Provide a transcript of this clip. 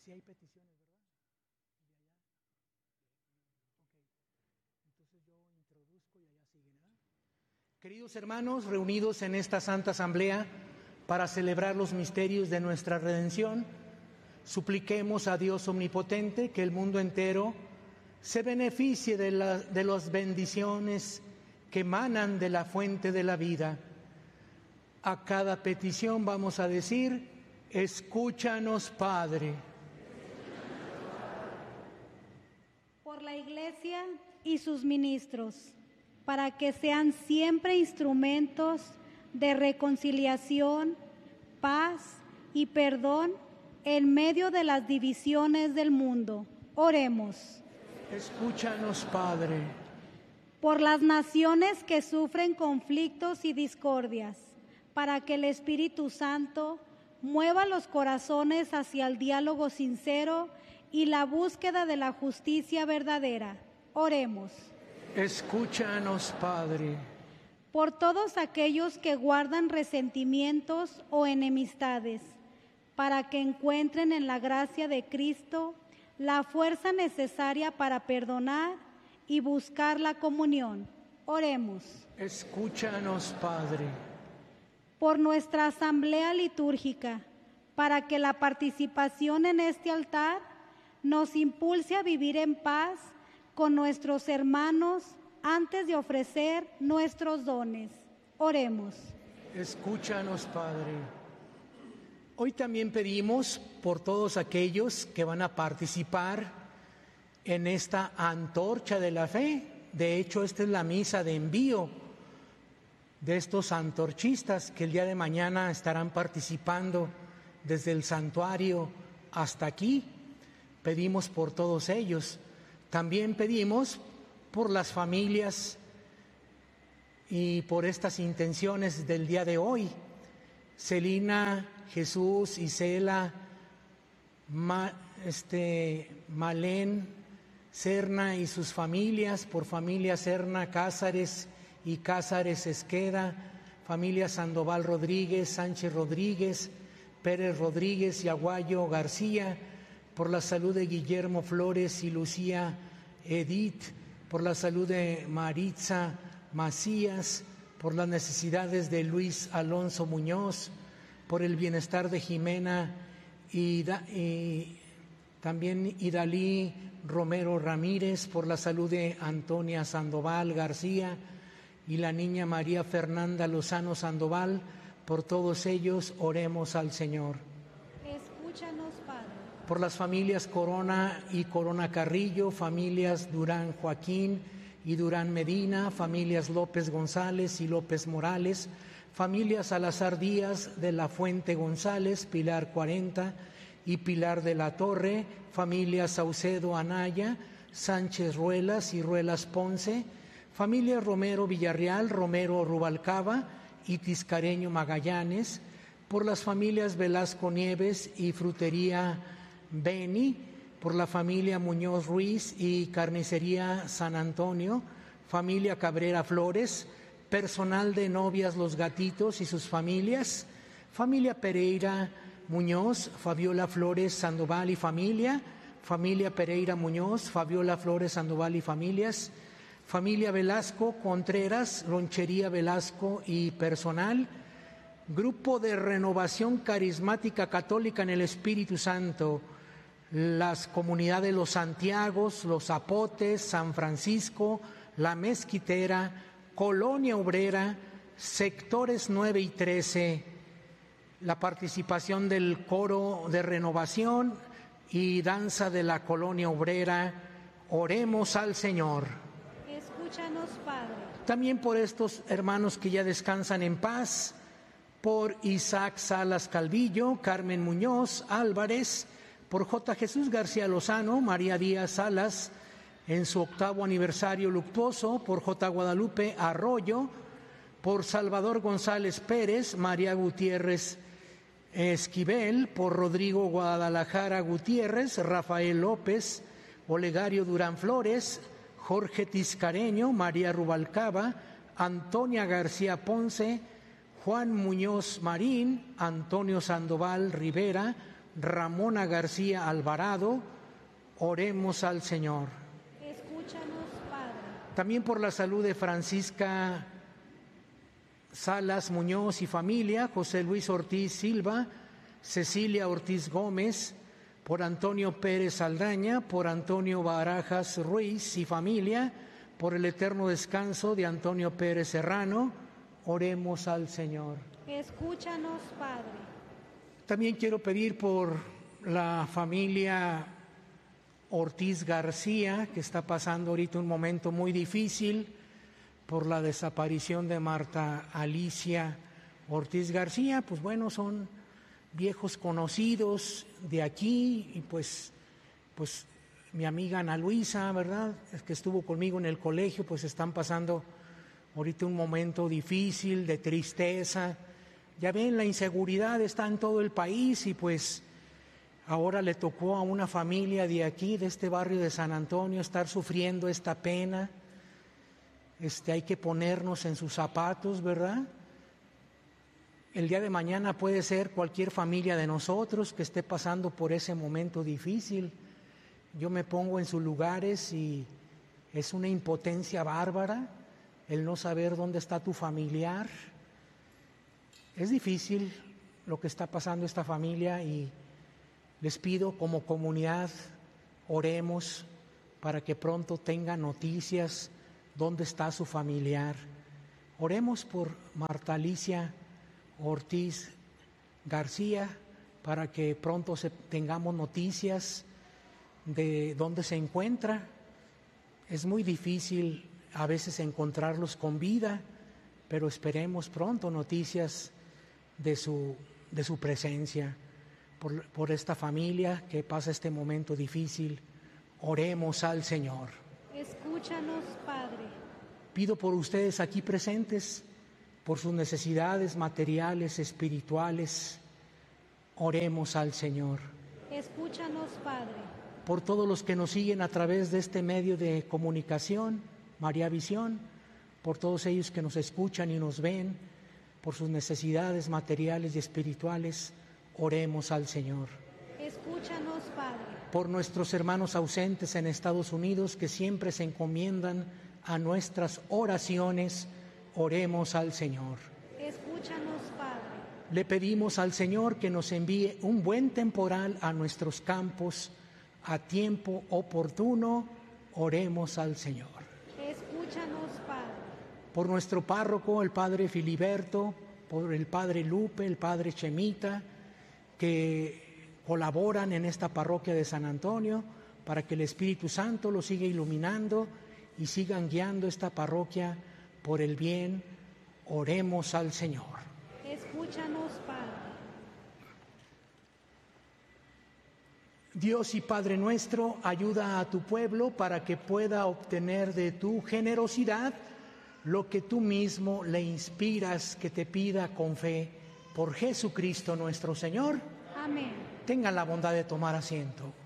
Sí hay peticiones, ¿verdad? De allá. Ok. Entonces yo introduzco y allá siguen, ¿verdad? Queridos hermanos, reunidos en esta Santa Asamblea para celebrar los misterios de nuestra redención, supliquemos a Dios Omnipotente que el mundo entero se beneficie de las bendiciones que emanan de la fuente de la vida. A cada petición vamos a decir: escúchanos, Padre. Por la Iglesia y sus ministros, para que sean siempre instrumentos de reconciliación, paz y perdón en medio de las divisiones del mundo. Oremos. Escúchanos, Padre. Por las naciones que sufren conflictos y discordias, para que el Espíritu Santo mueva los corazones hacia el diálogo sincero y la búsqueda de la justicia verdadera. Oremos. Escúchanos, Padre. Por todos aquellos que guardan resentimientos o enemistades, para que encuentren en la gracia de Cristo la fuerza necesaria para perdonar y buscar la comunión. Oremos. Escúchanos, Padre. Por nuestra asamblea litúrgica, para que la participación en este altar nos impulse a vivir en paz con nuestros hermanos antes de ofrecer nuestros dones. Oremos. Escúchanos, Padre. Hoy también pedimos por todos aquellos que van a participar en esta antorcha de la fe. De hecho, esta es la misa de envío de estos antorchistas que el día de mañana estarán participando desde el santuario hasta aquí. Pedimos por todos ellos. También pedimos por las familias y por estas intenciones del día de hoy. Celina, Jesús, Isela, Malén, Serna y sus familias, por familia Serna, Cázares y Cázares Esqueda, familia Sandoval Rodríguez, Sánchez Rodríguez, Pérez Rodríguez y Aguayo García, por la salud de Guillermo Flores y Lucía Edith, por la salud de Maritza Macías, por las necesidades de Luis Alonso Muñoz, por el bienestar de Jimena y también Idalí Romero Ramírez, por la salud de Antonia Sandoval García y la niña María Fernanda Lozano Sandoval. Por todos ellos oremos al Señor. Escúchanos, Padre. Por las familias Corona y Corona Carrillo, familias Durán Joaquín y Durán Medina, familias López González y López Morales, familia Salazar Díaz de la Fuente González, Pilar 40 y Pilar de la Torre, familia Saucedo Anaya, Sánchez Ruelas y Ruelas Ponce, familia Romero Villarreal, Romero Rubalcaba y Tiscareño Magallanes, por las familias Velasco Nieves y Frutería Beni, por la familia Muñoz Ruiz y Carnicería San Antonio, familia Cabrera Flores, personal de Novias Los Gatitos y sus familias, familia Pereira Muñoz, Fabiola Flores Sandoval y familia, familia Pereira Muñoz, Fabiola Flores Sandoval y familias, familia Velasco Contreras, Lonchería Velasco y personal, Grupo de Renovación Carismática Católica en el Espíritu Santo, las comunidades Los Santiagos, Los Zapotes, San Francisco, La Mezquitera, Colonia Obrera, sectores 9 y 13, la participación del coro de renovación y danza de la Colonia Obrera. Oremos al Señor. Escúchanos, Padre. También por estos hermanos que ya descansan en paz, por Isaac Salas Calvillo, Carmen Muñoz Álvarez, por J. Jesús García Lozano, María Díaz Salas, en su 8º aniversario luctuoso, por J. Guadalupe Arroyo, por Salvador González Pérez, María Gutiérrez Esquivel, por Rodrigo Guadalajara Gutiérrez, Rafael López, Olegario Durán Flores, Jorge Tiscareño, María Rubalcaba, Antonia García Ponce, Juan Muñoz Marín, Antonio Sandoval Rivera, Ramona García Alvarado, oremos al Señor. Escúchanos, Padre. También por la salud de Francisca Salas Muñoz y familia, José Luis Ortiz Silva, Cecilia Ortiz Gómez, por Antonio Pérez Saldaña, por Antonio Barajas Ruiz y familia, por el eterno descanso de Antonio Pérez Serrano, oremos al Señor. Escúchanos, Padre. También quiero pedir por la familia Ortiz García, que está pasando ahorita un momento muy difícil por la desaparición de Marta Alicia Ortiz García. Pues bueno, son viejos conocidos de aquí y pues mi amiga Ana Luisa, ¿verdad? Es que estuvo conmigo en el colegio, pues están pasando ahorita un momento difícil, de tristeza. Ya ven, la inseguridad está en todo el país y pues ahora le tocó a una familia de aquí, de este barrio de San Antonio, estar sufriendo esta pena. Hay que ponernos en sus zapatos, ¿verdad? El día de mañana puede ser cualquier familia de nosotros que esté pasando por ese momento difícil. Yo me pongo en sus lugares y es una impotencia bárbara el no saber dónde está tu familiar. Es difícil lo que está pasando esta familia y les pido como comunidad, oremos para que pronto tengan noticias dónde está su familiar. Oremos por Marta Alicia Ortiz García para que pronto tengamos noticias de dónde se encuentra. Es muy difícil a veces encontrarlos con vida, pero esperemos pronto noticias de su presencia. Por esta familia que pasa este momento difícil, oremos al Señor. Escúchanos, Padre. Pido por ustedes aquí presentes, por sus necesidades materiales, espirituales, oremos al Señor. Escúchanos, Padre. Por todos los que nos siguen a través de este medio de comunicación, María Visión, por todos ellos que nos escuchan y nos ven, por sus necesidades materiales y espirituales, oremos al Señor. Escúchanos, Padre. Por nuestros hermanos ausentes en Estados Unidos que siempre se encomiendan a nuestras oraciones, oremos al Señor. Escúchanos, Padre. Le pedimos al Señor que nos envíe un buen temporal a nuestros campos a tiempo oportuno, oremos al Señor. Escúchanos, Padre. Por nuestro párroco, el Padre Filiberto, por el Padre Lupe, el Padre Chemita, que colaboran en esta parroquia de San Antonio, para que el Espíritu Santo los siga iluminando y sigan guiando esta parroquia por el bien, oremos al Señor. Escúchanos, Padre. Dios y Padre nuestro, ayuda a tu pueblo para que pueda obtener de tu generosidad lo que tú mismo le inspiras que te pida con fe, por Jesucristo nuestro Señor. Amén. Tengan la bondad de tomar asiento.